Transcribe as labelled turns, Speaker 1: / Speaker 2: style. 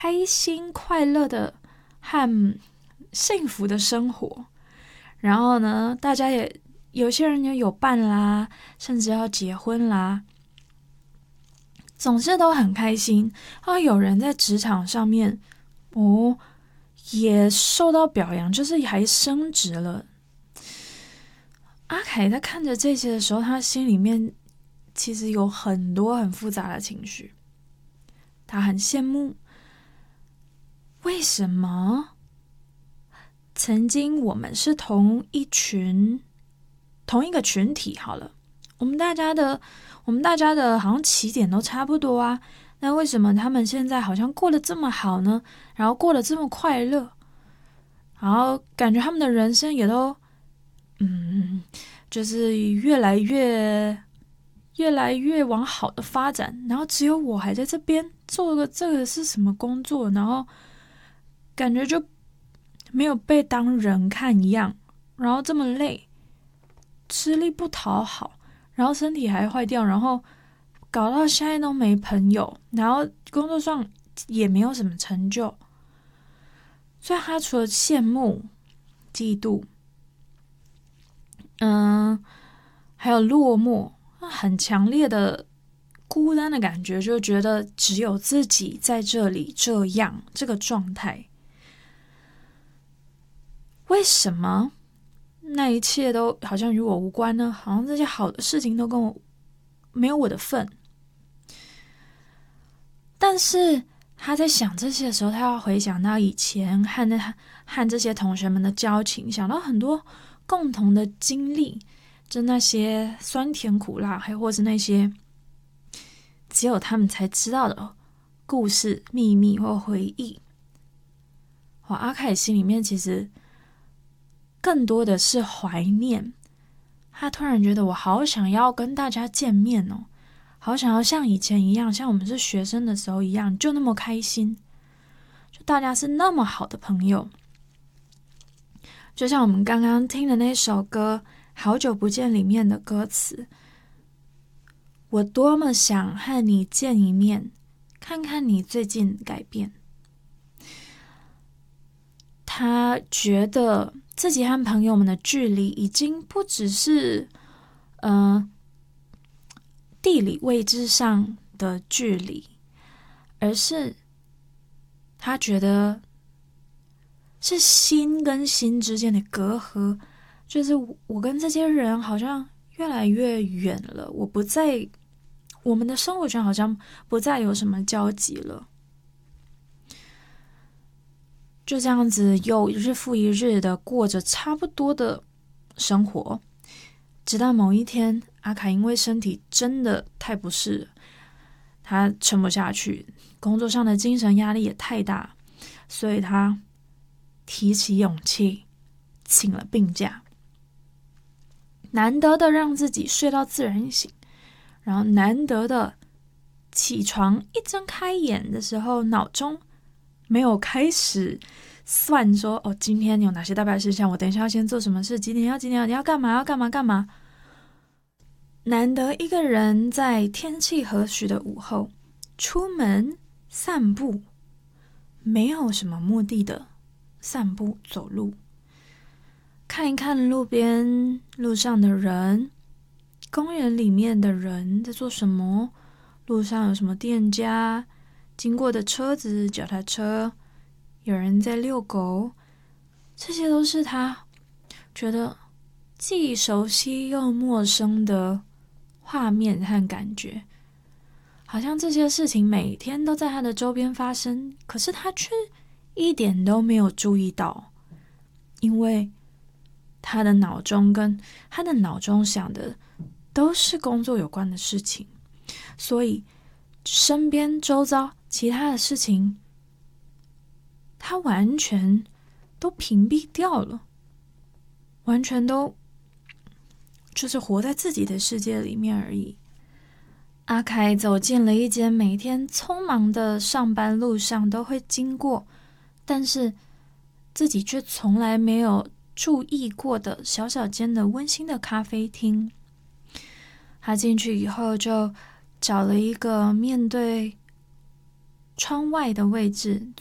Speaker 1: 开心快乐的和幸福的生活。然后呢，大家也有些人也有伴啦，甚至要结婚啦，总是都很开心。有人在职场上面也受到表扬，就是还升职了。阿凯在看着这些的时候，他心里面其实有很多很复杂的情绪。他很羡慕，为什么曾经我们是同一个群体好了，我们大家的好像起点都差不多啊，那为什么他们现在好像过得这么好呢？然后过得这么快乐，然后感觉他们的人生也都就是越来越往好的发展，然后只有我还在这边做个这个是什么工作，然后感觉就没有被当人看一样，然后这么累，吃力不讨好，然后身体还坏掉，然后搞到现在都没朋友，然后工作上也没有什么成就，所以他除了羡慕、嫉妒，还有落寞，很强烈的孤单的感觉，就觉得只有自己在这里这个状态。为什么那一切都好像与我无关呢？好像这些好的事情都跟我没有我的份。但是他在想这些的时候，他要回想到以前和这些同学们的交情，想到很多共同的经历，就那些酸甜苦辣，还或是那些只有他们才知道的故事、秘密或回忆。阿凯心里面其实更多的是怀念，他突然觉得我好想要跟大家见面哦，好想要像以前一样，像我们是学生的时候一样，就那么开心，就大家是那么好的朋友。就像我们刚刚听的那首歌《好久不见》里面的歌词，我多么想和你见一面，看看你最近改变。他觉得自己和朋友们的距离已经不只是地理位置上的距离，而是他觉得是心跟心之间的隔阂，就是我跟这些人好像越来越远了，我们的生活圈好像不再有什么交集了。就这样子又日复一日的过着差不多的生活，直到某一天，阿凯因为身体真的太不适了，他撑不下去，工作上的精神压力也太大，所以他提起勇气请了病假，难得的让自己睡到自然醒，然后难得的起床，一睁开眼的时候，脑中没有开始算说今天有哪些大白事项，我等一下要先做什么事，几点要干嘛。难得一个人在天气和煦的午后出门散步，没有什么目的的散步走路，看一看路上的人，公园里面的人在做什么，路上有什么店家，经过的车子、脚踏车，有人在遛狗，这些都是他觉得既熟悉又陌生的画面和感觉，好像这些事情每天都在他的周边发生，可是他却一点都没有注意到，因为他的脑中想的都是工作有关的事情，所以身边周遭其他的事情他完全都屏蔽掉了，完全都就是活在自己的世界里面而已。阿凯走进了一间每天匆忙的上班路上都会经过，但是自己却从来没有注意过的小小间的温馨的咖啡厅。他进去以后就找了一个面对窗外的位置